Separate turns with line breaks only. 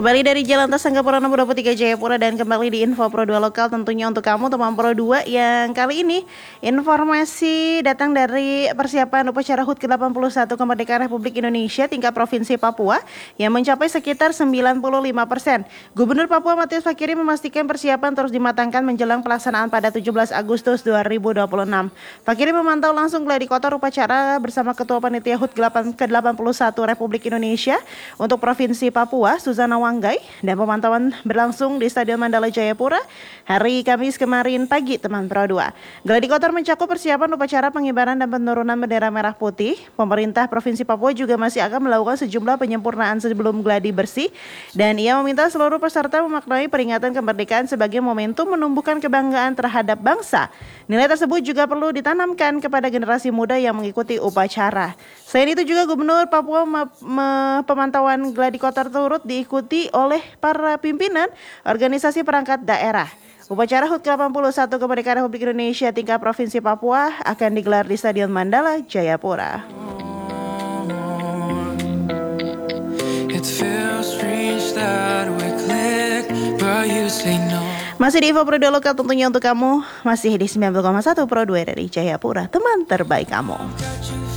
Kembali dari Jalan Tas Angkapura nomor 23 Jayapura dan kembali di Info Pro 2 Lokal tentunya untuk kamu teman Pro 2 yang kali ini informasi datang dari persiapan upacara HUT ke-81 Kemerdekaan Republik Indonesia tingkat Provinsi Papua yang mencapai sekitar 95%. Gubernur Papua Matius Fakiri memastikan persiapan terus dimatangkan menjelang pelaksanaan pada 17 Agustus 2026. Fakiri memantau langsung gladi kotor upacara bersama Ketua Panitia HUT ke-81 Republik Indonesia untuk Provinsi Papua, Suzana Wanggai, dan pemantauan berlangsung di Stadion Mandala Jayapura hari Kamis kemarin pagi, teman Pro 2. Gladi kotor mencakup persiapan upacara pengibaran dan penurunan bendera merah putih. Pemerintah Provinsi Papua juga masih akan melakukan sejumlah penyempurnaan sebelum gladi bersih, dan ia meminta seluruh peserta memaknai peringatan kemerdekaan sebagai momentum menumbuhkan kebanggaan terhadap bangsa. Nilai tersebut juga perlu ditanamkan kepada generasi muda yang mengikuti upacara. Selain itu juga Gubernur Papua pemantauan gladi kotor turut diikuti oleh para pimpinan organisasi perangkat daerah. Upacara HUT ke-81 Kemerdekaan Republik Indonesia tingkat Provinsi Papua akan digelar di Stadion Mandala Jayapura. Masih di Info Pro 2 Lokal tentunya untuk kamu, masih di 90,1 Pro 2 dari Jayapura, teman terbaik kamu.